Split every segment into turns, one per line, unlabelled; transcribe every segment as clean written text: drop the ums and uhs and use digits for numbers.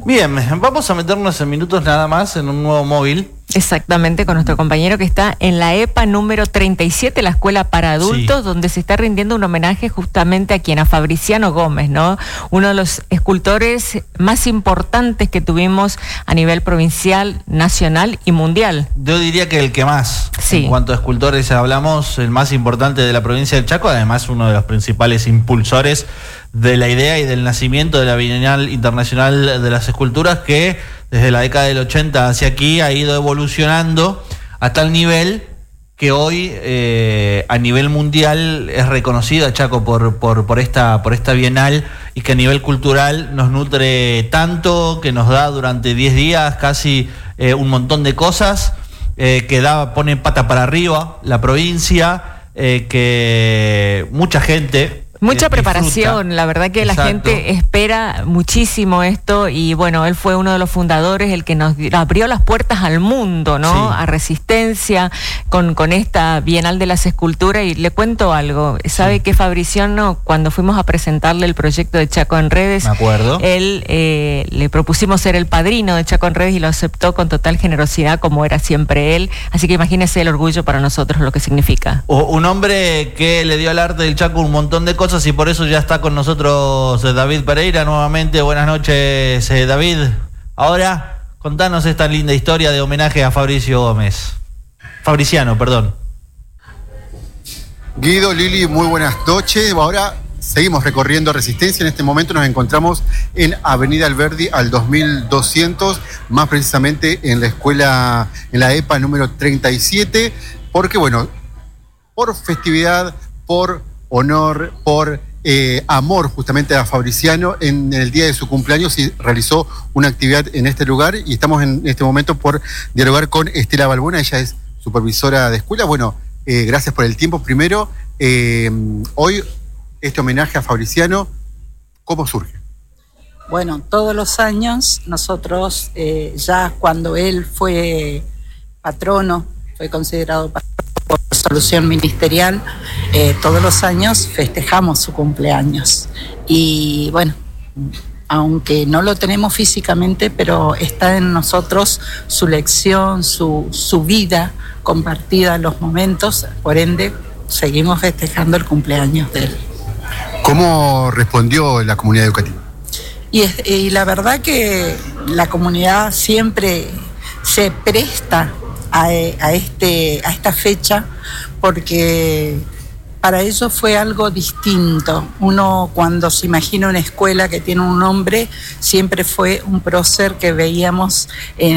Bien, vamos a meternos en minutos nada más en un nuevo móvil.
Exactamente, con nuestro compañero que está en la EPA número 37, la escuela para adultos, sí, donde se está rindiendo un homenaje justamente a Fabriciano Gómez, ¿no? Uno de los escultores más importantes que tuvimos a nivel provincial, nacional y mundial.
Yo diría que el que más,
sí,
en cuanto a escultores hablamos, el más importante de la provincia del Chaco, además uno de los principales impulsores de la idea y del nacimiento de la Bienal Internacional de las Esculturas, que desde la década del 80 hacia aquí ha ido evolucionando hasta el nivel que hoy a nivel mundial es reconocida Chaco por esta Bienal, y que a nivel cultural nos nutre tanto, que nos da durante 10 días casi un montón de cosas, pone pata para arriba la provincia, que mucha gente...
Mucha preparación, la verdad que
exacto,
la gente espera muchísimo esto, y bueno, él fue uno de los fundadores, el que nos abrió las puertas al mundo, ¿no? Sí. A Resistencia, con esta Bienal de las Esculturas. Y le cuento algo, sabe, sí, que Fabriciano, cuando fuimos a presentarle el proyecto de Chaco en Redes,
me acuerdo,
él le propusimos ser el padrino de Chaco en Redes y lo aceptó con total generosidad, como era siempre él, así que imagínese el orgullo para nosotros lo que significa.
Un hombre que le dio al arte del Chaco un montón de cosas, y por eso ya está con nosotros David Pereira nuevamente. Buenas noches, David. Ahora, contanos esta linda historia de homenaje a Fabriciano, perdón.
Guido, Lili, muy buenas noches. Ahora seguimos recorriendo Resistencia. En este momento nos encontramos en Avenida Alberdi al 2200, más precisamente en la escuela, en la EPA número 37, porque bueno, por festividad, por honor, por amor justamente a Fabriciano, en el día de su cumpleaños y realizó una actividad en este lugar, y estamos en este momento por dialogar con Estela Balbuena. Ella es supervisora de escuela. Bueno, gracias por el tiempo. Primero, hoy este homenaje a Fabriciano, ¿cómo surge?
Bueno, todos los años nosotros, ya cuando él fue patrono, fue considerado patrono por resolución ministerial, todos los años festejamos su cumpleaños. Y bueno, aunque no lo tenemos físicamente, pero está en nosotros su lección, su vida compartida, los momentos, por ende seguimos festejando el cumpleaños de él.
¿Cómo respondió la comunidad educativa?
Y la verdad que la comunidad siempre se presta a esta fecha, porque para ellos fue algo distinto. Uno, cuando se imagina una escuela que tiene un nombre, siempre fue un prócer que veíamos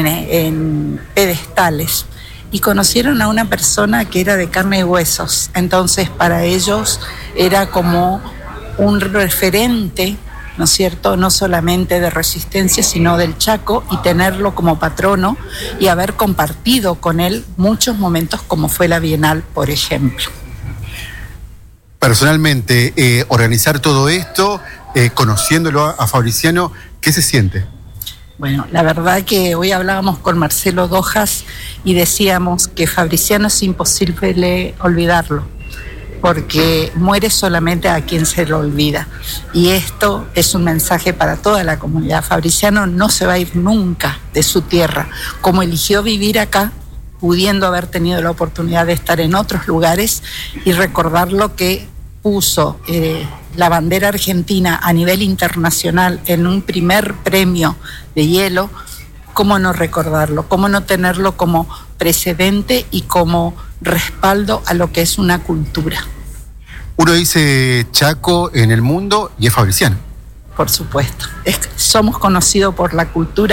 en pedestales, y conocieron a una persona que era de carne y huesos. Entonces para ellos era como un referente, ¿no es cierto?, no solamente de Resistencia, sino del Chaco, y tenerlo como patrono y haber compartido con él muchos momentos, como fue la Bienal, por ejemplo.
Personalmente, organizar todo esto, conociéndolo a Fabriciano, ¿qué se siente?
Bueno, la verdad que hoy hablábamos con Marcelo Dojas y decíamos que Fabriciano es imposible olvidarlo, porque muere solamente a quien se lo olvida. Y esto es un mensaje para toda la comunidad. Fabriciano no se va a ir nunca de su tierra. Como eligió vivir acá, pudiendo haber tenido la oportunidad de estar en otros lugares, y recordar lo que puso la bandera argentina a nivel internacional en un primer premio de hielo, ¿cómo no recordarlo? ¿Cómo no tenerlo como precedente y como respaldo a lo que es una cultura?
Uno dice Chaco en el mundo y es Fabriciano.
Por supuesto. Somos conocidos por la cultura